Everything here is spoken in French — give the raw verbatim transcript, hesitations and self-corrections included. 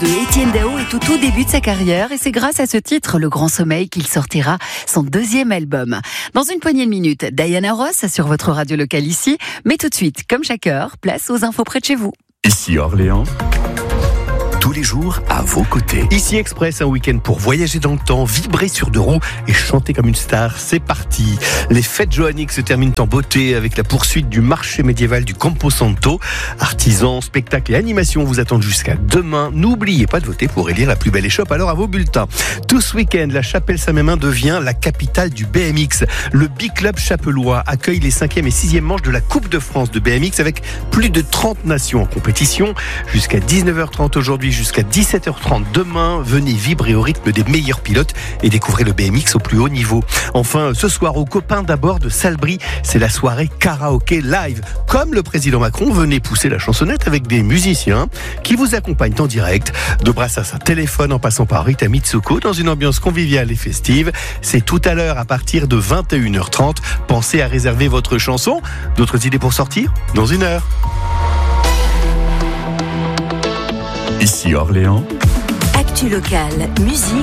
De Étienne Dao est au tout début de sa carrière et c'est grâce à ce titre, Le Grand Sommeil, qu'il sortira son deuxième album. Dans une poignée de minutes, Diana Ross sur votre radio locale ici. Mais tout de suite, comme chaque heure, place aux infos près de chez vous. Ici Orléans. Tous les jours à vos côtés. Ici Express, un week-end pour voyager dans le temps, vibrer sur deux roues et chanter comme une star. C'est parti. Les fêtes johanniques se terminent en beauté avec la poursuite du marché médiéval du Campo Santo. Artisans, spectacles et animations vous attendent jusqu'à demain. N'oubliez pas de voter pour élire la plus belle échoppe alors à vos bulletins. Tout ce week-end, la Chapelle-Saint-Mémin devient la capitale du B M X. Le B-Club Chapellois accueille les cinquième et sixième manches de la Coupe de France de B M X avec plus de trente nations en compétition. Jusqu'à dix-neuf heures trente aujourd'hui, jusqu'à dix-sept heures trente demain, venez vibrer au rythme des meilleurs pilotes et découvrez le B M X au plus haut niveau. Enfin, ce soir, aux copains d'abord de Salbris, c'est la soirée karaoké live. Comme le président Macron, venez pousser la chansonnette avec des musiciens qui vous accompagnent en direct. De Brassens à Téléphone en passant par Rita Mitsuko dans une ambiance conviviale et festive. C'est tout à l'heure à partir de vingt et une heures trente. Pensez à réserver votre chanson. D'autres idées pour sortir ? Dans une heure. Ici Orléans. Actu locale, musique.